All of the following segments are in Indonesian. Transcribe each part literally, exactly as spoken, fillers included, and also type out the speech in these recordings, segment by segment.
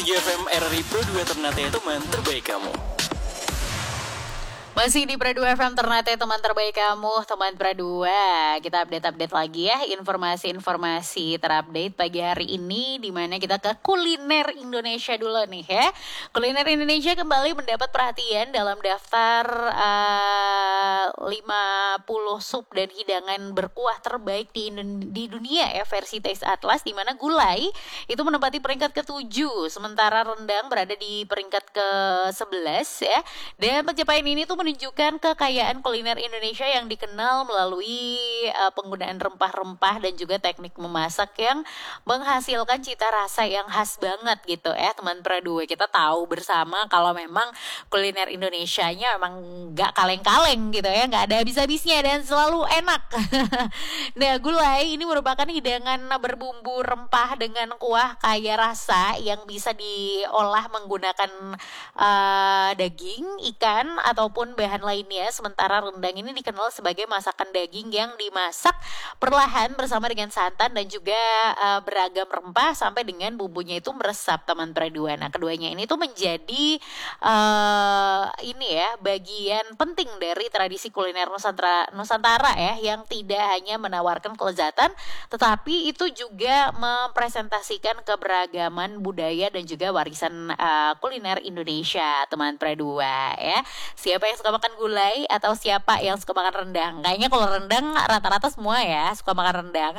F M R R I Pro dua Ternate teman terbaik kamu. Masih di Pro dua F M Ternate teman terbaik kamu, teman Pro dua. Kita update-update lagi ya, informasi-informasi terupdate pagi hari ini, di mana kita ke kuliner Indonesia dulu nih ya. Kuliner Indonesia kembali mendapat perhatian dalam daftar uh, lima puluh sup dan hidangan berkuah terbaik di, di dunia ya, versi Taste Atlas, di mana gulai itu menempati peringkat ketujuh, sementara rendang berada di peringkat ke sebelas ya. Dan pencapaian ini tuh menunjukkan kekayaan kuliner Indonesia yang dikenal melalui uh, penggunaan rempah-rempah dan juga teknik memasak yang menghasilkan cita rasa yang khas banget gitu ya teman Pradua. Kita tahu bersama kalau memang kuliner Indonesianya memang gak kaleng-kaleng gitu ya, gak ada habis-habisnya dan selalu enak. Nah, gulai ini merupakan hidangan berbumbu rempah dengan kuah kaya rasa yang bisa diolah menggunakan uh, daging, ikan ataupun bahan lainnya, sementara rendang ini dikenal sebagai masakan daging yang dimasak perlahan bersama dengan santan dan juga uh, beragam rempah sampai dengan bumbunya itu meresap teman Pradua. Nah, keduanya ini tuh menjadi uh, ini ya bagian penting dari tradisi kuliner Nusantara, Nusantara ya, yang tidak hanya menawarkan kelezatan tetapi itu juga mempresentasikan keberagaman budaya dan juga warisan uh, kuliner Indonesia teman Pradua ya. Siapa yang suka makan gulai atau siapa yang suka makan rendang? Kayaknya kalau rendang rata-rata semua ya suka makan rendang.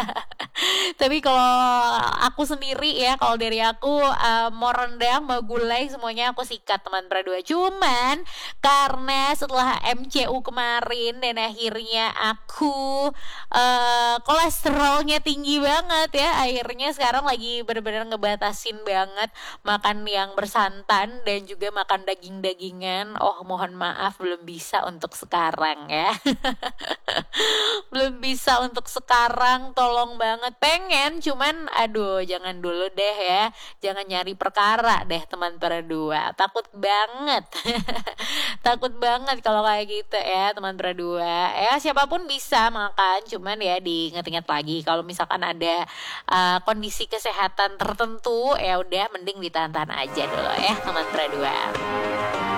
Tapi kalau aku sendiri ya, kalau dari aku uh, mau rendang mau gulai semuanya aku sikat teman Pradua. Cuman karena setelah M C U kemarin dan akhirnya aku uh, kolesterolnya tinggi banget ya, akhirnya sekarang lagi benar-benar ngebatasin banget makan yang bersantan dan juga makan daging-dagingan. Oh, mohon maaf belum bisa untuk sekarang ya. Belum bisa untuk sekarang, tolong banget. Pengen cuman aduh jangan dulu deh ya. Jangan nyari perkara deh teman Pradua. Takut banget. Takut banget kalau kayak gitu ya teman Pradua. Ya siapapun bisa makan, cuman ya diingat-ingat lagi kalau misalkan ada uh, kondisi kesehatan tertentu ya udah mending ditahan-tahan aja dulu ya teman Pradua.